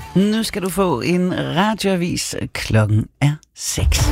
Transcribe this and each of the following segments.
Nu skal du få en radioavis. Klokken er 6.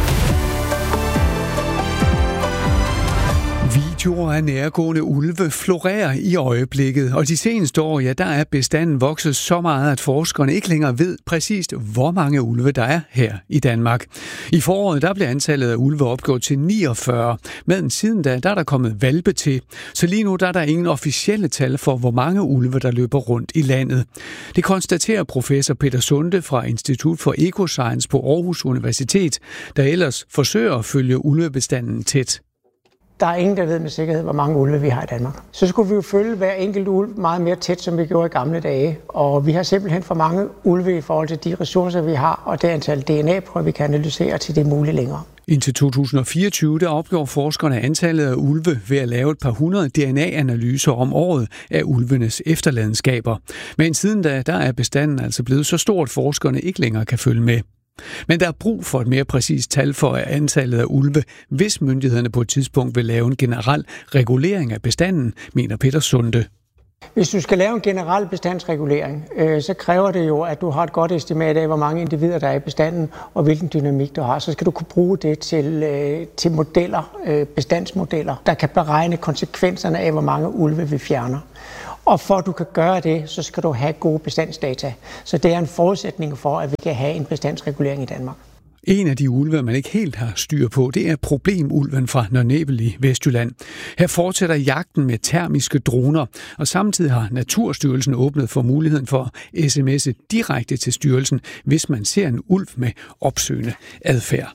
Videoer af nærgående ulve florerer i øjeblikket, og de seneste år, der er bestanden vokset så meget, at forskerne ikke længere ved præcist, hvor mange ulve der er her i Danmark. I foråret, der blev antallet af ulve opgået til 49, men siden da, der er der kommet hvalpe til. Så lige nu, der er der ingen officielle tal for, hvor mange ulve, der løber rundt i landet. Det konstaterer professor Peter Sunde fra Institut for Ecoscience på Aarhus Universitet, der ellers forsøger at følge ulvebestanden tæt. Der er ingen, der ved med sikkerhed, hvor mange ulve vi har i Danmark. Så skulle vi jo følge hver enkelt ulv meget mere tæt, som vi gjorde i gamle dage. Og vi har simpelthen for mange ulve i forhold til de ressourcer, vi har, og det antal DNA-prøver, vi kan analysere, til det er muligt længere. Indtil 2024, der opgjorde forskerne antallet af ulve ved at lave et par hundrede DNA-analyser om året af ulvenes efterladenskaber. Men siden da, der er bestanden altså blevet så stor, at forskerne ikke længere kan følge med. Men der er brug for et mere præcist tal for antallet af ulve, hvis myndighederne på et tidspunkt vil lave en generel regulering af bestanden, mener Peter Sunde. Hvis du skal lave en generel bestandsregulering, så kræver det jo, at du har et godt estimat af, hvor mange individer der er i bestanden, og hvilken dynamik du har. Så skal du kunne bruge det til modeller, bestandsmodeller, der kan beregne konsekvenserne af, hvor mange ulve vi fjerner. Og for at du kan gøre det, så skal du have gode bestandsdata. Så det er en forudsætning for, at vi kan have en bestandsregulering i Danmark. En af de ulve, man ikke helt har styr på, det er problemulven fra Nørre Nebel i Vestjylland. Her fortsætter jagten med termiske droner, og samtidig har Naturstyrelsen åbnet for muligheden for at sms'e direkte til styrelsen, hvis man ser en ulv med opsøgende adfærd.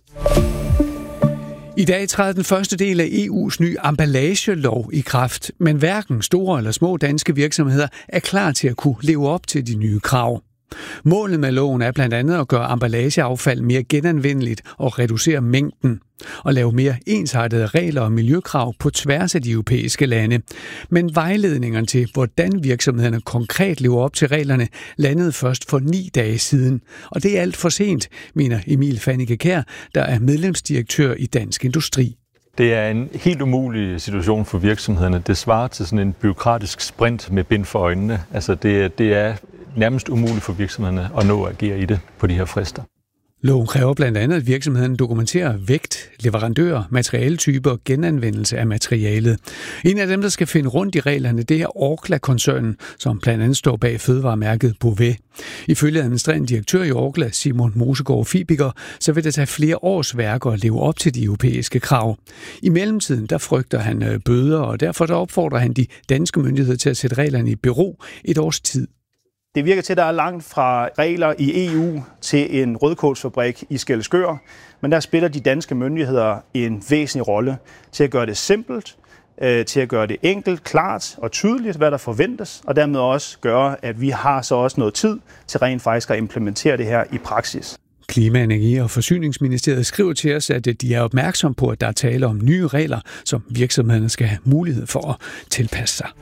I dag træder den første del af EU's nye emballagelov i kraft, men hverken store eller små danske virksomheder er klar til at kunne leve op til de nye krav. Målet med loven er blandt andet at gøre emballageaffald mere genanvendeligt og reducere mængden, og lave mere ensartede regler og miljøkrav på tværs af de europæiske lande. Men vejledningerne til, hvordan virksomhederne konkret lever op til reglerne, landede først for 9 dage siden. Og det er alt for sent, mener Emil Fannike Kjær, der er medlemsdirektør i Dansk Industri. Det er en helt umulig situation for virksomhederne. Det svarer til sådan en bureaukratisk sprint med bind for øjnene. Altså det er nærmest umuligt for virksomhederne at nå at agere i det på de her frister. Loven kræver blandt andet, at virksomheden dokumenterer vægt, leverandører, materialetyper og genanvendelse af materialet. En af dem, der skal finde rundt i reglerne, det er Orkla-koncernen, som blandt andet står bag fødevaremærket Beauvais. Ifølge administrerende direktør i Orkla, Simon Mosegaard Fibiger, så vil det tage flere års værk at leve op til de europæiske krav. I mellemtiden, der frygter han bøder, og derfor der opfordrer han de danske myndigheder til at sætte reglerne i bero et års tid. Det virker til, at der er langt fra regler i EU til en rødkålsfabrik i Skælskør, men der spiller de danske myndigheder en væsentlig rolle til at gøre det simpelt, til at gøre det enkelt, klart og tydeligt, hvad der forventes, og dermed også gøre, at vi har så også noget tid til rent faktisk at implementere det her i praksis. Klima-, Energi- og Forsyningsministeriet skriver til os, at de er opmærksom på, at der er tale om nye regler, som virksomhederne skal have mulighed for at tilpasse sig.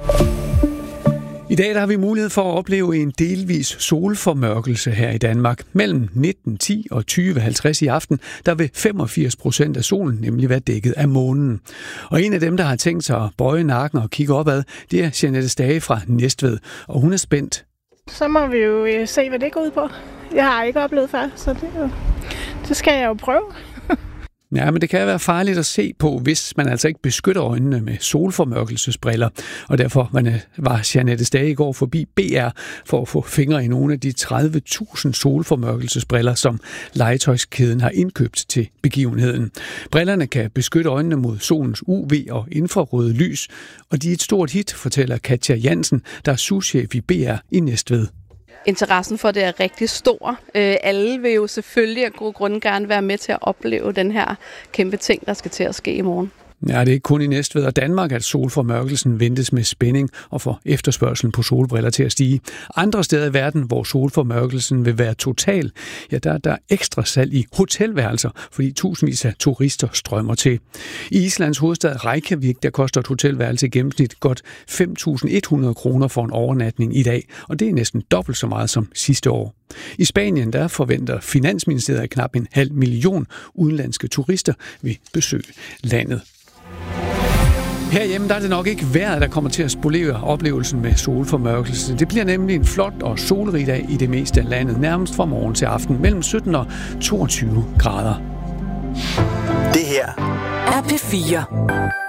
I dag der har vi mulighed for at opleve en delvis solformørkelse her i Danmark. Mellem 19.10 og 20.50 i aften, der vil 85% af solen nemlig være dækket af månen. Og en af dem, der har tænkt sig at bøje nakken og kigge opad, det er Jeanette Stage fra Næstved, og hun er spændt. Så må vi jo se, hvad det går ud på. Jeg har ikke oplevet før, så det skal jeg jo prøve. Ja, men det kan være farligt at se på, hvis man altså ikke beskytter øjnene med solformørkelsesbriller. Og derfor var Jeanette Stage i går forbi BR for at få fingre i nogle af de 30.000 solformørkelsesbriller, som legetøjskæden har indkøbt til begivenheden. Brillerne kan beskytte øjnene mod solens UV- og infrarøde lys, og de er et stort hit, fortæller Katja Jansen, der er souschef i BR i Næstved. Interessen for det er rigtig stor. Alle vil jo selvfølgelig af gode grunde gerne være med til at opleve den her kæmpe ting, der skal til at ske i morgen. Ja, det er ikke kun i Næstved og Danmark, at solformørkelsen ventes med spænding og får efterspørgselen på solbriller til at stige. Andre steder i verden, hvor solformørkelsen vil være total, ja, der er der ekstra salg i hotelværelser, fordi tusindvis af turister strømmer til. I Islands hovedstad Reykjavik, der koster et hotelværelse i gennemsnit godt 5.100 kroner for en overnatning i dag, og det er næsten dobbelt så meget som sidste år. I Spanien der forventer Finansministeriet knap 500.000 udenlandske turister vil besøge landet. Herhjemme der er det nok ikke vejret, der kommer til at spolere oplevelsen med solformørkelse. Det bliver nemlig en flot og solrig dag i det meste af landet, nærmest fra morgen til aften, mellem 17 og 22 grader. Det her er P4.